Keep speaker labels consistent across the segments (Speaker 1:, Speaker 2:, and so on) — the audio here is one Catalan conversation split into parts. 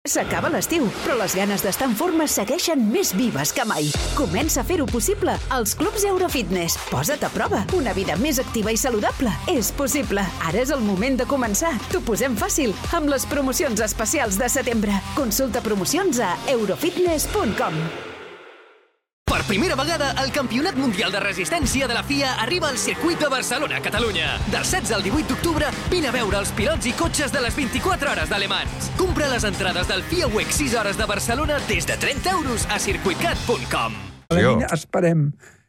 Speaker 1: S'acaba l'estiu, però les ganes d'estar en forma segueixen més vives que mai. Comença a fer-ho possible als clubs Eurofitness. Posa't a prova. Una vida més activa i saludable és possible. Ara és el moment de començar. T'ho posem fàcil amb les promocions especials de setembre. Consulta promocions a eurofitness.com.
Speaker 2: Per primera vegada, el Campionat Mundial de Resistència de la FIA arriba al circuit de Barcelona, Catalunya. Del 16 al 18 d'octubre, vine a veure els pilots i cotxes de les 24 hores d'Ale Mans. Compra les entrades del FIA WEC 6 hores de Barcelona des de 30 euros a circuitcat.com.
Speaker 3: Esperem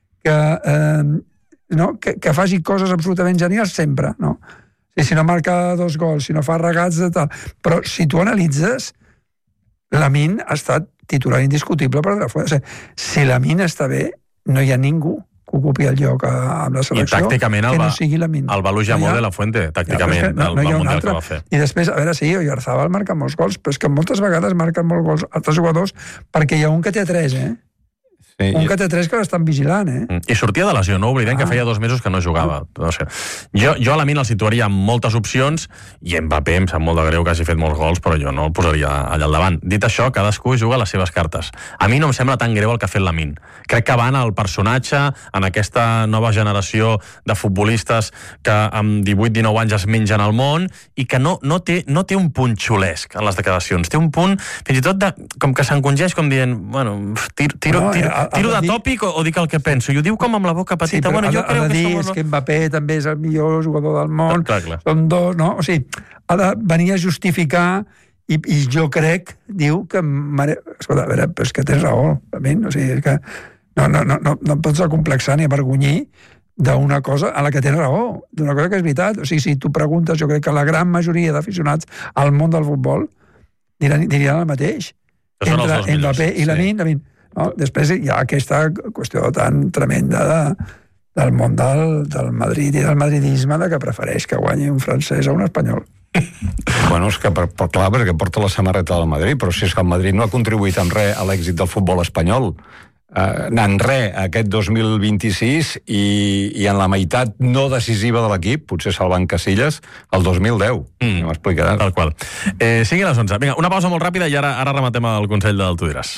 Speaker 3: que faci coses absolutament genials sempre, no? Si no marca 2 gols, si no fa regats de tal... Però si tu analitzes, Lamine ha estat titular indiscutible per la Fuente. Si Lamine està bé, no hi ha ningú que ocupi el lloc amb la selecció que no sigui Lamine.
Speaker 4: El va elogiar molt de la Fuente, tàcticament, el Mundial que va fer.
Speaker 3: I després, a veure, sí, Oyarzabal marca molts gols, però és que moltes vegades marquen molts gols altres jugadors perquè hi ha un que té 3, un que té 3 que l'estan vigilant,
Speaker 4: I sortia de lesió, no oblidem que feia 2 mesos que no jugava. No sé. Jo a Lamine el situaria amb moltes opcions i Mbappé em sap molt de greu que hagi fet molts gols, però jo no el posaria allà al davant. Dit això, cadascú juga les seves cartes. A mi no em sembla tan greu el que ha fet Lamine. Crec que va en el personatge, en aquesta nova generació de futbolistes que amb 18-19 anys es mengen al món i que no té un punt xulesc en les declaracions. Té un punt, fins i tot, com que s'encongeix com dient, bueno, tiro de tòpic o dic el que penso, i ho diu com amb la boca petita.
Speaker 3: Sí, però jo crec que Mbappé també és el millor jugador del món, són 2, no? O sigui, ha de venir a justificar i jo crec, diu que... Escolta, a veure, però és que tens raó, o sigui, és que no pots acomplexar ni avergonyir d'una cosa a la que tens raó, d'una cosa que és veritat. O sigui, si tu preguntes, jo crec que la gran majoria d'aficionats al món del futbol diran el mateix. Entre Mbappé i Lamine. No? Després hi ha aquesta qüestió tan tremenda del món del Madrid i del madridisme que prefereix que guanyi un francès o un espanyol.
Speaker 5: Bueno, és que clar, perquè porta la samarreta del Madrid, però si és que el Madrid no ha contribuït en res a l'èxit del futbol espanyol, en res aquest 2026 i en la meitat no decisiva de l'equip, potser salvant Casillas, el 2010. No m'explicaràs.
Speaker 4: Tal qual. Sigui les 11. Vinga, una pausa molt ràpida i ara rematem el Consell del Tu diràs.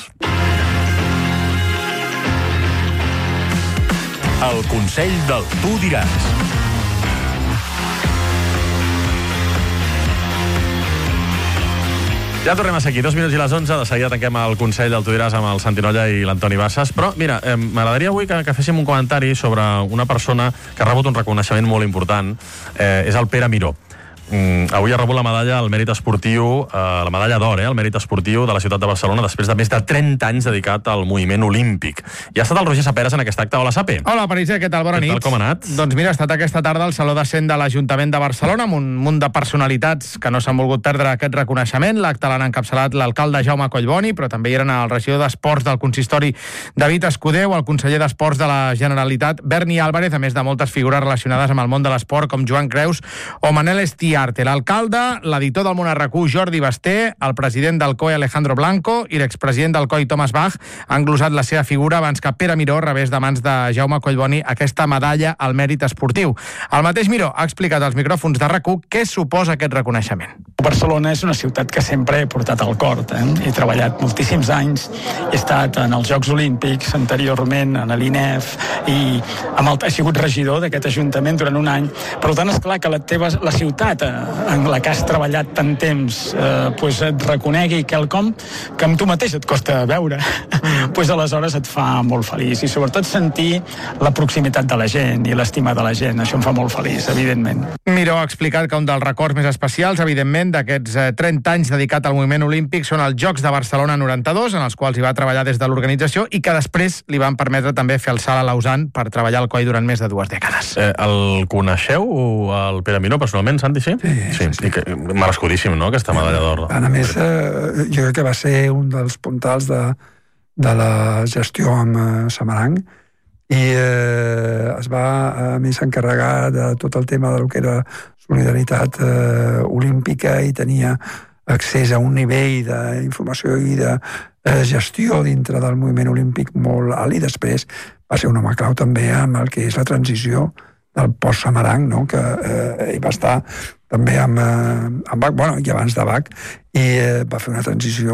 Speaker 6: El Consell del Tu diràs.
Speaker 4: Ja tornem a ser aquí, 2 minuts i les 11, de seguida tanquem el Consell del Tu diràs amb el Santi Nolla i l'Antoni Bassas, però mira, m'agradaria avui que féssim un comentari sobre una persona que ha rebut un reconeixement molt important, és el Pere Miró. Avui ha rebut la medalla al mèrit esportiu, la medalla d'or, al mèrit esportiu de la ciutat de Barcelona, després de més de 30 anys dedicat al moviment olímpic. I ha estat el Roger Saperas en aquest acte. Hola, Sape.
Speaker 7: Hola, Pariser, què tal? Bona nit.
Speaker 4: Com ha anat?
Speaker 7: Doncs mira, ha estat aquesta tarda al Saló de Cent de l'Ajuntament de Barcelona, amb un munt de personalitats que no s'han volgut perdre aquest reconeixement. L'acte l'han encapçalat l'alcalde Jaume Collboni, però també hi eren el regidor d'Esports del consistori David Escudeu, el conseller d'Esports de la Generalitat Berni Álvarez, a més de moltes figures relacionades amb el món de l'esport com Joan Creus o Manel Estiarte. L'alcalde, l'editor del Món RQ Jordi Basté, el president del COE Alejandro Blanco i l'expresident del COI Thomas Bach han glosat la seva figura abans que Pere Miró rebés de mans de Jaume Collboni aquesta medalla al mèrit esportiu. El mateix Miró ha explicat als micròfons de RQ què suposa aquest reconeixement.
Speaker 8: Barcelona és una ciutat que sempre he portat al cor. He treballat moltíssims anys, he estat en els Jocs Olímpics, anteriorment en l'INEF, i he sigut regidor d'aquest ajuntament durant un any. Per tant, és clar que la ciutat en la que has treballat tant temps et reconegui quelcom que amb tu mateix et costa veure, aleshores et fa molt feliç, i sobretot sentir la proximitat de la gent i l'estima de la gent. Això em fa molt feliç, evidentment.
Speaker 7: Miró ha explicat que un dels records més especials, evidentment, d'aquests 30 anys dedicat al moviment olímpic són els Jocs de Barcelona 92, en els quals hi va treballar des de l'organització i que després li van permetre també fer el salt a Lausanne per treballar al COI durant més de 2 dècades.
Speaker 4: El coneixeu, el Pere Miró, personalment, Santi, sí? Sí. Merescudíssim, no?, aquesta medalla d'or.
Speaker 3: A més, jo crec que va ser un dels puntals de la gestió amb Samaranc i es va, a més, encarregar de tot el tema del que era solidaritat olímpica i tenia accés a un nivell d'informació i de gestió dintre del moviment olímpic molt alt, i després va ser un home clau també amb el que és la transició del post-Samaranc, no?, que hi va estar també amb Bach, bueno, i abans de Bach, i va fer una transició